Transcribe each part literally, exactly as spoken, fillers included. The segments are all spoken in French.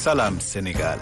Salam Sénégal.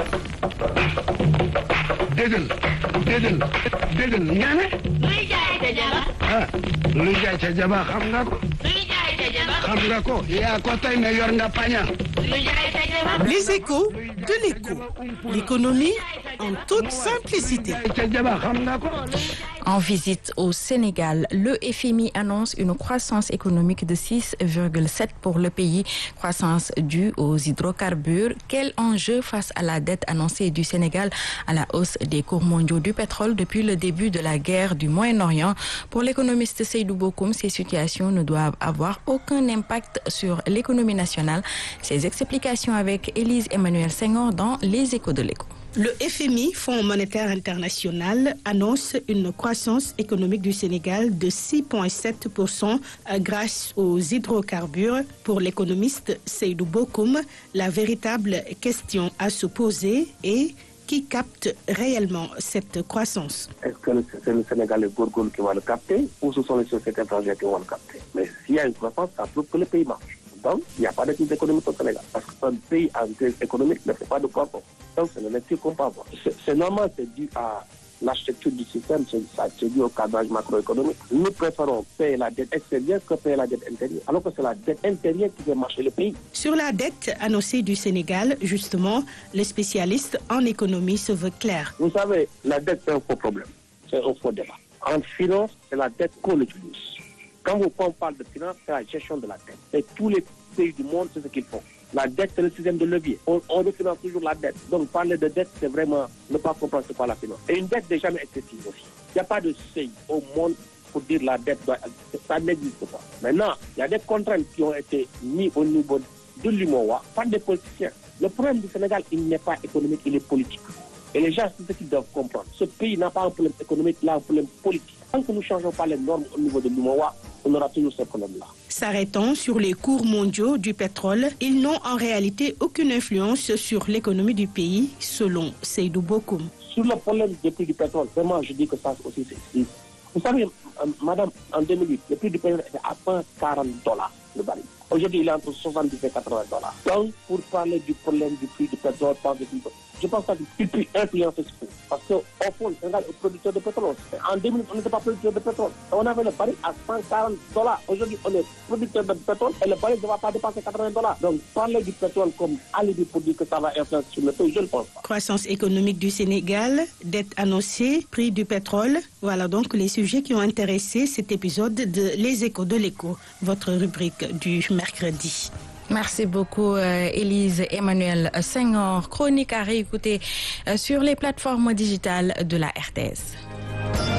déggal déggal déggal nga ne. luy jaay ca jaba. ah luy jaay ca jaba xam nga ko. luy jaay ca jaba. xam nga ko yaa ko tey ne yor nga paña. luy jaay ca jaba. Les échos de l'écho. L'économie en toute simplicité. ca jaba xam nga ko. En visite au Sénégal, le F M I annonce une croissance économique de six virgule sept pour le pays, croissance due aux hydrocarbures. Quel enjeu face à la dette annoncée du Sénégal à la hausse des cours mondiaux du pétrole depuis le début de la guerre du Moyen-Orient? Pour l'économiste Seydou Bokoum, ces situations ne doivent avoir aucun impact sur l'économie nationale. Ces explications avec Élise Emmanuel Senghor dans Les Échos de l'Écho. Le F M I, Fonds monétaire international, annonce une croissance économique du Sénégal de six virgule sept pour cent grâce aux hydrocarbures. Pour l'économiste Seydou Bokoum, la véritable question à se poser est qui capte réellement cette croissance. Est-ce que c'est le Sénégal et Gourgoul qui va le capter ou ce sont les sociétés étrangères qui vont le capter? Mais s'il y a une croissance, ça prouve que le pays marche. Donc, il n'y a pas de crise économique au Sénégal. Parce qu'un pays en crise économique ne fait pas de croissance. Donc, c'est une lecture qu'on peut avoir. C'est, c'est normal, c'est dû à l'architecture du système, c'est, c'est dû au cadrage macroéconomique. Nous préférons payer la dette extérieure que payer la dette intérieure. Alors que c'est la dette intérieure qui fait marcher le pays. Sur la dette annoncée du Sénégal, justement, les spécialistes en économie se veulent clairs. Vous savez, la dette, c'est un faux problème. C'est un faux débat. En finance, c'est la dette qu'on utilise. Quand vous, quand on parle de finance, c'est la gestion de la dette. Et tous les pays du monde, c'est ce qu'ils font. La dette, c'est le système de levier. On, on refinance toujours la dette. Donc, parler de dette, c'est vraiment ne pas comprendre ce qu'est la finance. Et une dette n'est jamais excessive aussi. Il n'y a pas de seuil au monde pour dire la dette doit... Ça n'existe pas. Maintenant, il y a des contraintes qui ont été mises au niveau de l'U M O A par des politiciens. Le problème du Sénégal, il n'est pas économique, il est politique. Et les gens, c'est ce qu'ils doivent comprendre. Ce pays n'a pas un problème économique, il a un problème politique. Tant que nous ne changeons pas les normes au niveau de l'U M O A, on aura toujours ce problème-là. S'arrêtant sur les cours mondiaux du pétrole, ils n'ont en réalité aucune influence sur l'économie du pays, selon Seydou Bokoum. Sur le problème des prix du pétrole, vraiment, je dis que ça aussi, c'est... Vous savez, euh, madame, en deux mille huit, le prix du pétrole était à cent quarante dollars le baril. Aujourd'hui, il est entre soixante-dix et quatre-vingts dollars. Donc, pour parler du problème du prix du pétrole, je pense qu'il peut influencer ce prix. Parce qu'au fond, le Sénégal est producteur de pétrole. En deux mille, on n'était pas producteur de pétrole. On avait le baril à cent quarante dollars. Aujourd'hui, on est producteur de pétrole et le baril ne va pas dépasser quatre-vingts dollars. Donc, parler du pétrole comme alibi pour dire que ça va influencer sur le pays, je ne pense pas. Croissance économique du Sénégal, dette annoncée, prix du pétrole. Voilà donc les sujets qui ont intéressé cet épisode de Les Échos de l'Écho, votre rubrique du mercredi. Merci beaucoup, euh, Élise Emmanuel Senghor. Chronique à réécouter euh, sur les plateformes digitales de la R T S.